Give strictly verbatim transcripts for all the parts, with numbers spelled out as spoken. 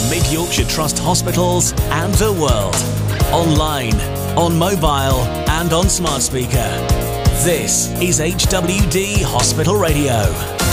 Mid Yorkshire Trust hospitals and the world. Online, on mobile and on smart speaker. This is H W D Hospital Radio.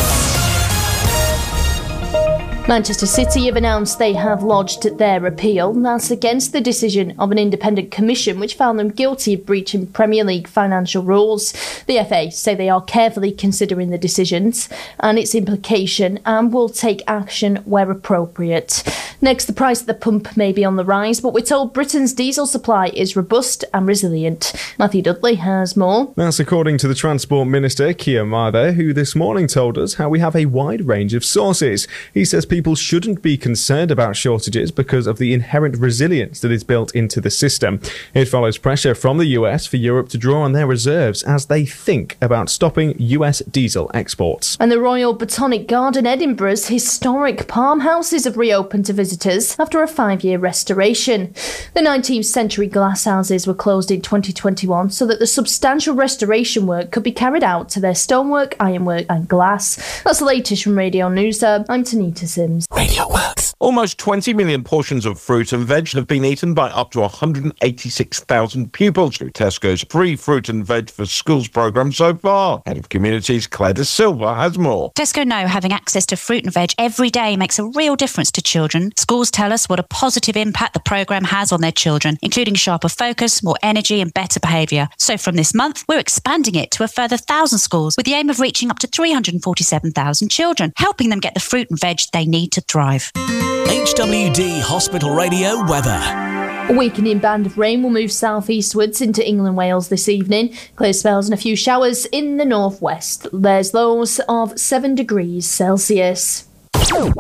Manchester City have announced they have lodged their appeal. That's against the decision of an independent commission which found them guilty of breaching Premier League financial rules. The F A say they are carefully considering the decisions and its implication and will take action where appropriate. Next, the price at the pump may be on the rise, but we're told Britain's diesel supply is robust and resilient. Matthew Dudley has more. That's according to the Transport Minister, Keir Mather, who this morning told us how we have a wide range of sources. He says people shouldn't be concerned about shortages because of the inherent resilience that is built into the system. It follows pressure from the U S for Europe to draw on their reserves as they think about stopping U S diesel exports. And the Royal Botanic Garden Edinburgh's historic palm houses have reopened to visitors after a five-year restoration. The nineteenth century glass houses were closed in twenty twenty-one so that the substantial restoration work could be carried out to their stonework, ironwork and glass. That's the latest from Radio News. I'm Tanita Sims. Radio Works. Almost twenty million portions of fruit and veg have been eaten by up to one hundred eighty-six thousand pupils through Tesco's free fruit and veg for schools programme so far. Head of Communities Claire De Silva has more. Tesco know having access to fruit and veg every day makes a real difference to children. Schools tell us what a positive impact the programme has on their children, including sharper focus, more energy and better behaviour. So from this month, we're expanding it to a further one thousand schools with the aim of reaching up to three hundred forty-seven thousand children, helping them get the fruit and veg they need to thrive. H W D Hospital Radio weather. A weakening band of rain will move south-eastwards into England and Wales this evening. Clear spells and a few showers in the northwest. There's lows of seven degrees Celsius.